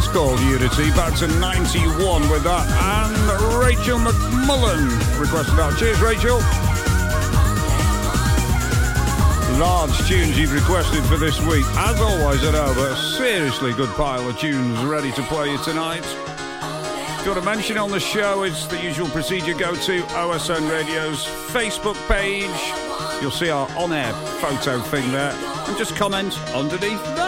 It's called Unity. Back to 91 with that. And Rachel McMullen requested that. Cheers, Rachel. Large tunes you've requested for this week. As always, I know, but a seriously good pile of tunes ready to play you tonight. If you want to mention on the show, it's the usual procedure. Go to OSN Radio's Facebook page. You'll see our on-air photo thing there. And just comment underneath that.